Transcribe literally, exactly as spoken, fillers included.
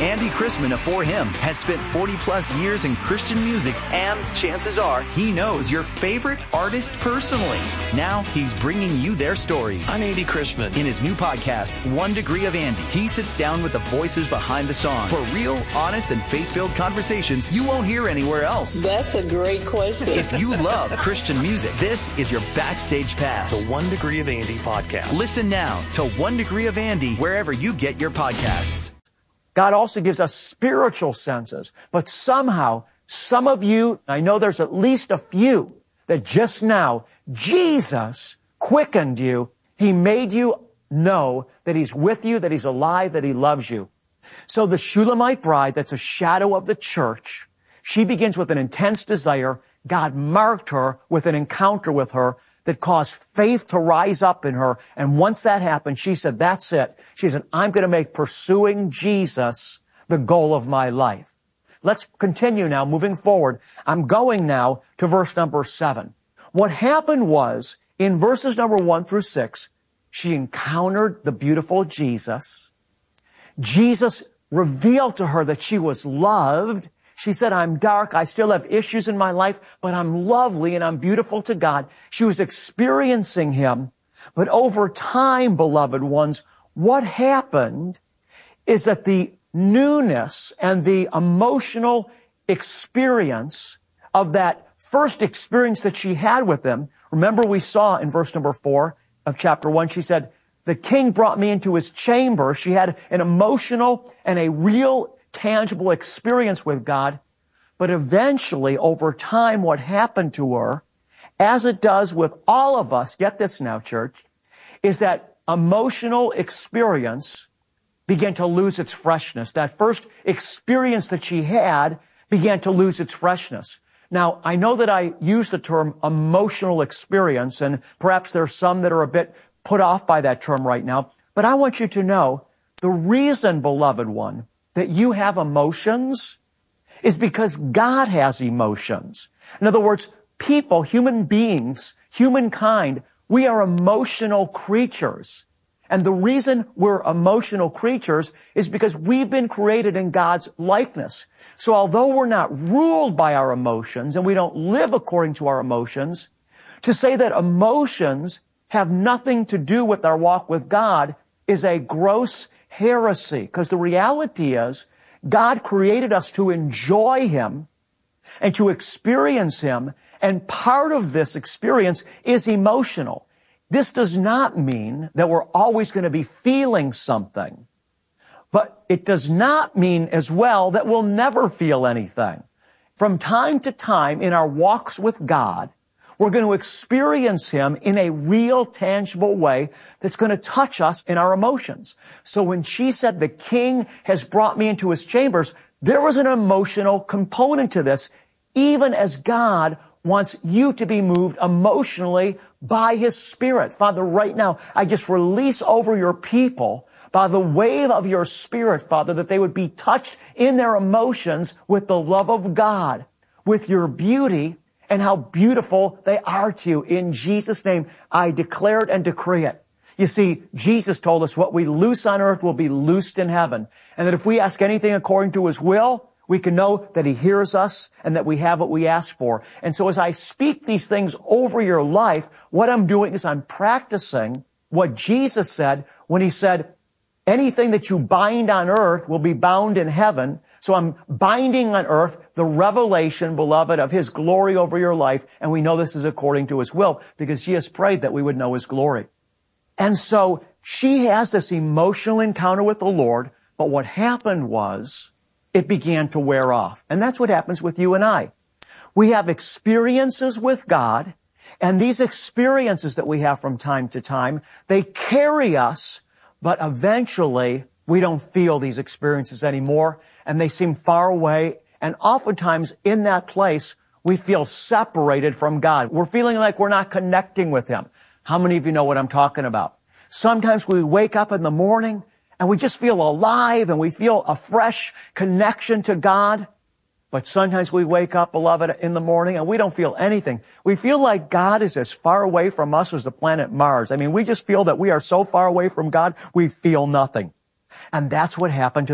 Andy Chrisman of For Him has spent forty plus years in Christian music, and chances are he knows your favorite artist personally. Now he's bringing you their stories. I'm Andy Chrisman. In his new podcast, One Degree of Andy, he sits down with the voices behind the songs for real, honest, and faith-filled conversations you won't hear anywhere else. That's a great question. If you love Christian music, this is your backstage pass. The One Degree of Andy podcast. Listen now to One Degree of Andy wherever you get your podcasts. God also gives us spiritual senses, but somehow, some of you, I know there's at least a few, that just now, Jesus quickened you. He made you know that He's with you, that He's alive, that He loves you. So the Shulamite bride, that's a shadow of the church, she begins with an intense desire. God marked her with an encounter with her that caused faith to rise up in her. And once that happened, she said, that's it. She said, I'm going to make pursuing Jesus the goal of my life. Let's continue now, moving forward. I'm going now to verse number seven. What happened was, in verses number one through six, she encountered the beautiful Jesus. Jesus revealed to her that she was loved. She said, I'm dark, I still have issues in my life, but I'm lovely and I'm beautiful to God. She was experiencing Him. But over time, beloved ones, what happened is that the newness and the emotional experience of that first experience that she had with Him, remember we saw in verse number four of chapter one, she said, the king brought me into his chamber. She had an emotional and a real tangible experience with God, but eventually, over time, what happened to her, as it does with all of us, get this now, church, is that emotional experience began to lose its freshness. That first experience that she had began to lose its freshness. Now, I know that I use the term emotional experience, and perhaps there are some that are a bit put off by that term right now, but I want you to know the reason, beloved one, that you have emotions is because God has emotions. In other words, people, human beings, humankind, we are emotional creatures. And the reason we're emotional creatures is because we've been created in God's likeness. So although we're not ruled by our emotions and we don't live according to our emotions, to say that emotions have nothing to do with our walk with God is a gross heresy, because the reality is God created us to enjoy Him and to experience Him, and part of this experience is emotional. This does not mean that we're always going to be feeling something, but it does not mean as well that we'll never feel anything. From time to time in our walks with God, we're going to experience Him in a real, tangible way that's going to touch us in our emotions. So when she said, the king has brought me into his chambers, there was an emotional component to this, even as God wants you to be moved emotionally by His Spirit. Father, right now, I just release over your people by the wave of your Spirit, Father, that they would be touched in their emotions with the love of God, with your beauty, and how beautiful they are to you. In Jesus' name, I declare it and decree it. You see, Jesus told us what we loose on earth will be loosed in heaven. And that if we ask anything according to His will, we can know that He hears us and that we have what we ask for. And so as I speak these things over your life, what I'm doing is I'm practicing what Jesus said when He said, anything that you bind on earth will be bound in heaven. So I'm binding on earth the revelation, beloved, of His glory over your life. And we know this is according to His will because Jesus prayed that we would know His glory. And so she has this emotional encounter with the Lord. But what happened was it began to wear off. And that's what happens with you and I. We have experiences with God. And these experiences that we have from time to time, they carry us. But eventually, we don't feel these experiences anymore, and they seem far away. And oftentimes, in that place, we feel separated from God. We're feeling like we're not connecting with Him. How many of you know what I'm talking about? Sometimes we wake up in the morning, and we just feel alive, and we feel a fresh connection to God. But sometimes we wake up, beloved, in the morning and we don't feel anything. We feel like God is as far away from us as the planet Mars. I mean, we just feel that we are so far away from God, we feel nothing. And that's what happened to